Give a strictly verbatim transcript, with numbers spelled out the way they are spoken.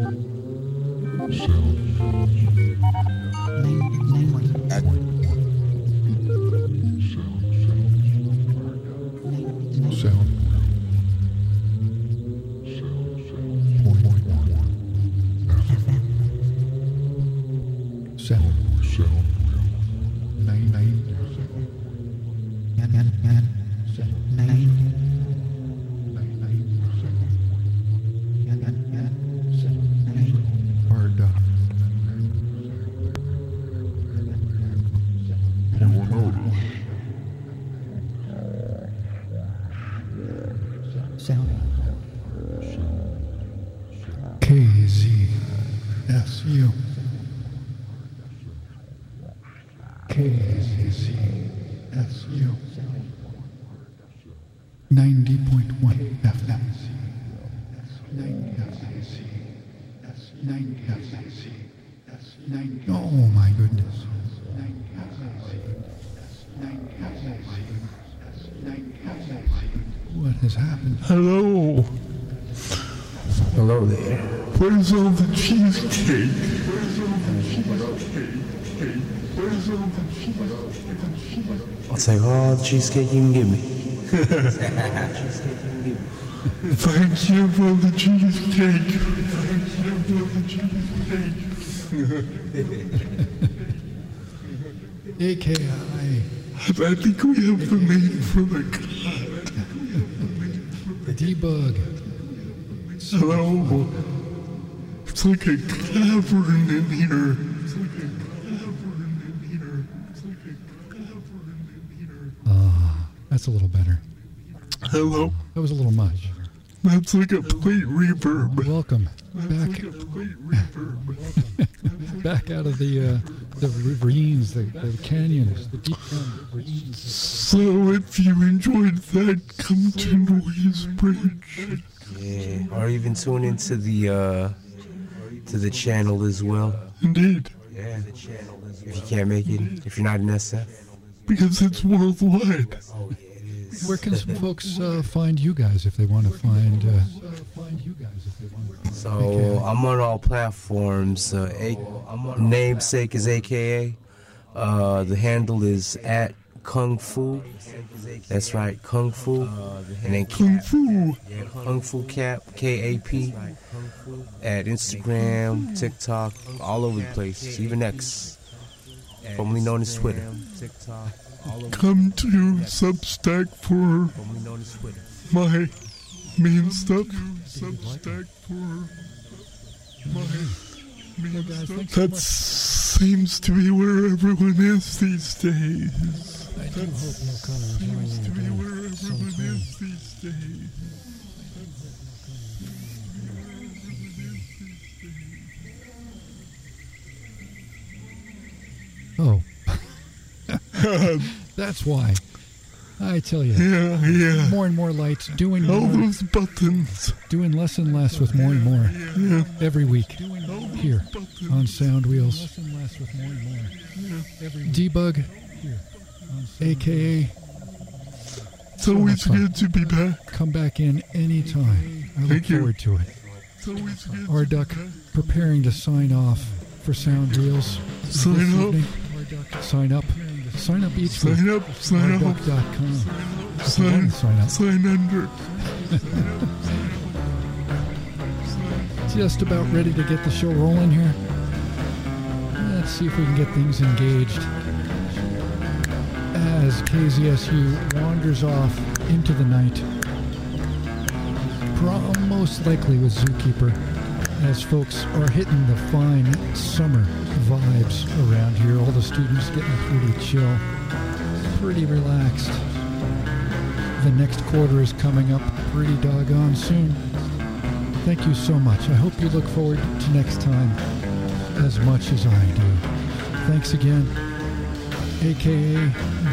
ninety point one F M. Oh my goodness. What has happened? Hello. Hello there. Where's all the cheesecake? Where's all the cheesecake? Where's all the cheesecake? I'll take all the cheesecake you can give me. Thank you for the cheesecake. Thank you for the cheesecake. A K I. I think we have the name for the cut. Debug. Hello. It's like a cavern in here. It's like a cavern in here. It's like a cavern in here. Ah, that's a little better. Hello. That was a little much. That's like a plate reverb. Welcome That's back. like a plate reverb. Back out of the uh, the ravines, the, the canyons, the deep ravines. So if you enjoyed that, come to Noise Bridge. Yeah, or even tune into the uh, to the channel as well. Indeed. Yeah, the channel. If you can't make it, if you're not in S F. Because it's worldwide. Oh yeah, it is. Where can some folks uh, find you guys if they want to find uh, find you guys if they want to? So I'm on all platforms. Uh, a- namesake is A K A. Uh, the handle is at Kung Fu. That's right, Kung Fu. And then Kung Cap. Fu. Yeah, Kung Fu Cap, K A P. At Instagram, TikTok, all over the place. Even X, formerly known as Twitter. Come to Substack for my main stuff. Substack for my main stuff. That seems to be where everyone is these days. I do That hope no color is seems to be running where down everyone sometime. is these days. Oh. That's why. I tell you. Yeah, yeah. More and more lights, doing All more, those buttons. doing less and less with more and more. Yeah. Every week. Here Buttons. on Sound Wheels. Debug, A K A. It's always fun. good to be back. Come back in anytime. I look Thank you. forward to it. It's always good R to be Duck back. preparing to sign off for Sound Wheels. Sign this up. evening. Sign up. Sign up each Sign week. up, sign up, R duck dot com. sign, Sign up. sign under. Just about ready to get the show rolling here. Let's see if we can get things engaged as K Z S U wanders off into the night. Pro- most likely with Zookeeper, as folks are hitting the fine summer vibes around here. All the students getting pretty chill, pretty relaxed. The next quarter is coming up pretty doggone soon. Thank you so much. I hope you look forward to next time as much as I do. Thanks again, A K A